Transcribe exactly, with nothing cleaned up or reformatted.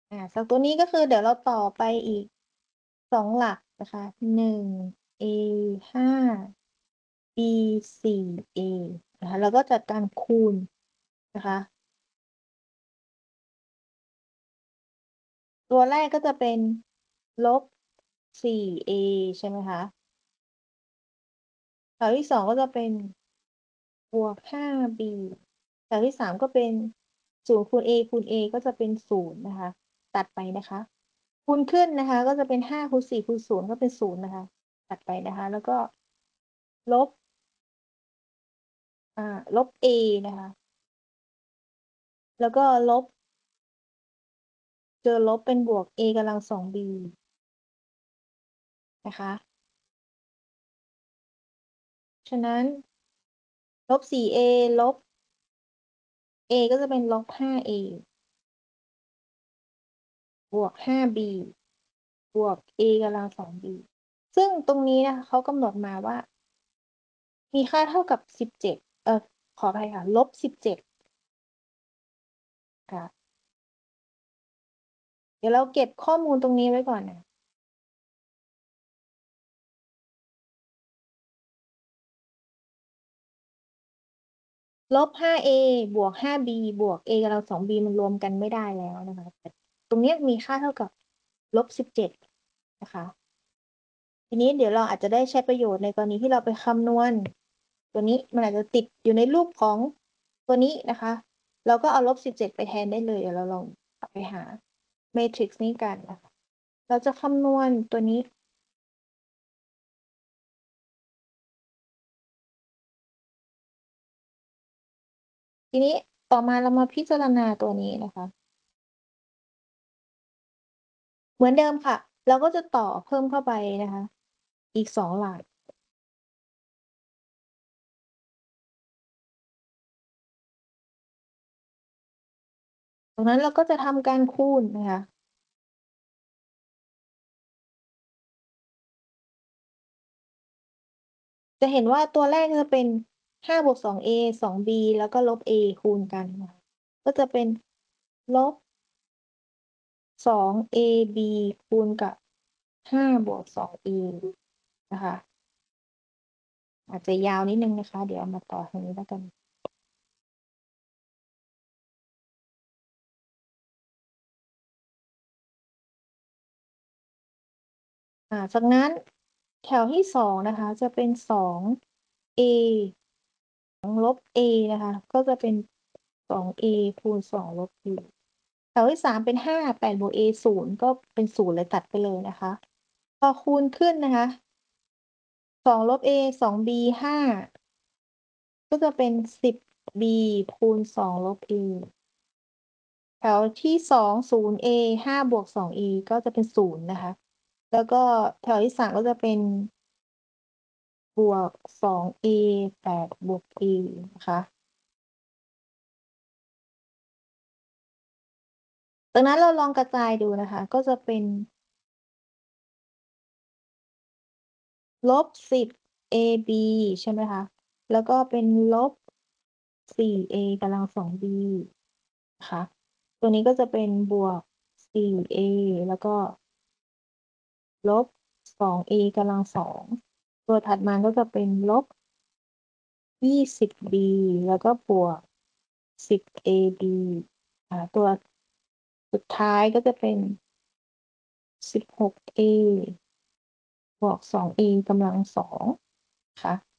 อ่าจากตัวนี้ก็คือเดี๋ยวเราต่อไปอีกสองหลักนะคะหนึ่ง a ห้า b สี่ a นะคะแล้วก็จากการคูณนะคะตัวแรกก็จะเป็นลบ สี่ a ใช่ไหมคะแถวที่สองก็จะเป็นบวก ห้า b แถวที่สามก็เป็นศูนย์คูณ a คูณ a ก็จะเป็นศูนย์นะคะตัดไปนะคะคูณขึ้นนะคะก็จะเป็นห้าคูณสี่คูณศูนย์ก็เป็นศูนย์นะคะตัดไปนะคะแล้วก็ลบ อ่าลบ a นะคะแล้วก็ลบเจอลบเป็นบวก a กำลังสอง b นะคะฉะนั้นลบ สี่ a ลบ a ก็จะเป็นลบ ห้า a บวก ห้า b บวก a กำลังสอง b ซึ่งตรงนี้นะคะเขากำหนดมาว่ามีค่าเท่ากับสิบเจ็ดเอ่อขออภัยค่ะลบสิบเจ็ดค่ะเดี๋ยวเราเก็บข้อมูลตรงนี้ไว้ก่อนนะลบ ห้า a บวก ห้า b บวก a กำลังสอง b มันรวมกันไม่ได้แล้วนะคะแต่ตรงเนี้ยมีค่าเท่ากับลบสิบเจ็ดนะคะ ทีนี้เดี๋ยวเราอาจจะได้ใช้ประโยชน์ในกรณีที่เราไปคำนวณตัวนี้มันอาจจะติดอยู่ในรูปของตัวนี้นะคะเราก็เอาลบสิบเจ็ดไปแทนได้เลยเดี๋ยวเราลองกลับไปหาเมทริกซ์นี้กันนะคะเราจะคำนวณตัวนี้ทีนี้ต่อมาเรามาพิจารณาตัวนี้นะคะเหมือนเดิมค่ะเราก็จะต่อเพิ่มเข้าไปนะคะอีกสองหลักตรงนั้นเราก็จะทำการคูณนะคะจะเห็นว่าตัวแรกจะเป็นห้าบวกสอง a สอง b แล้วก็ลบ a คูณกันนะคะก็จะเป็นลบ สอง เอ บี คูณกับห้าบวกสอง e นะคะอาจจะยาวนิดนึงนะคะเดี๋ยวเอามาต่อตรงนี้แล้วกันอ่าจากนั้นแถวที่สองนะคะจะเป็นสอง a ลบ a นะคะก็จะเป็นสอง a คูณสองลบ b แถวที่สามเป็นห้า แปดบวก a ศูนย์ก็เป็นศูนย์เลยตัดไปเลยนะคะพอคูณขึ้นนะคะสองลบ a สอง b ห้าก็จะเป็นสิบ b คูณสองลบ a แถวที่สอง ศูนย์ เอ ห้าบวกสอง e ก็จะเป็นศูนย์นะคะแล้วก็แถวที่สามก็จะเป็นบวกสอง เอ แปดบวก e นะคะดังนั้นเราลองกระจายดูนะคะก็จะเป็นลบสิบ ab ใช่ไหมคะแล้วก็เป็นลบสี่ a กำลังสอง b นะคะตัวนี้ก็จะเป็นบวกสี่ a แล้วก็ลบสอง a กำลังสองตัวถัดมาก็จะเป็นลบ ยี่สิบ b แล้วก็บวกสิบ เอ บี อ่าตัวสุดท้ายก็จะเป็นสิบหก a บวกสอง e กำลังสองค่ะ